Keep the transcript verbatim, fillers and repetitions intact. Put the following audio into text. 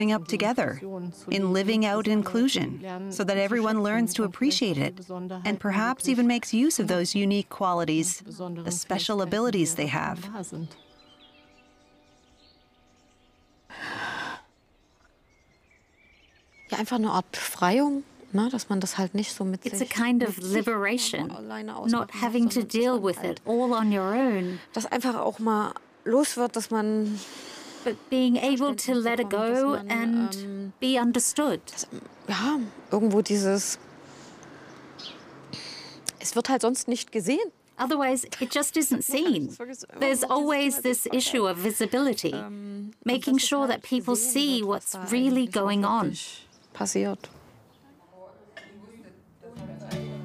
up together, in living out inclusion, so that everyone learns to appreciate it, and perhaps even makes use of those unique qualities, the special abilities they have. Ja, einfach eine Art Befreiung, ne, dass man das halt nicht so mit It's a sich kind of mit sich liberation, alleine not ausmachen muss, having to sondern dass deal man with halt, it all on your own, dass einfach auch mal los wird, dass man but being able to let it bekommt, dass go man, and ähm, be understood. ja, irgendwo dieses, es wird halt sonst nicht gesehen. Otherwise, it just isn't seen. There's always this issue of visibility, making sure that people see what's really going on. Passiert.